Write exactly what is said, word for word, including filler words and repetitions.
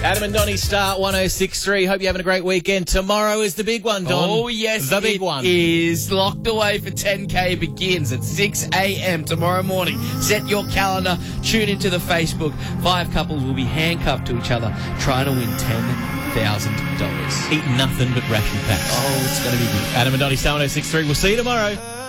Adam and Donnie, Star one oh six point three. Hope you're having a great weekend. Tomorrow is the big one, Don. Oh, yes, the big it one. is. Locked Away for ten K begins at six a.m. tomorrow morning. Set your calendar. Tune into the Facebook. Five couples will be handcuffed to each other trying to win ten thousand dollars. Eat nothing but ration packs. Oh, it's going to be good. Adam and Donnie, Star one oh six point three. We'll see you tomorrow.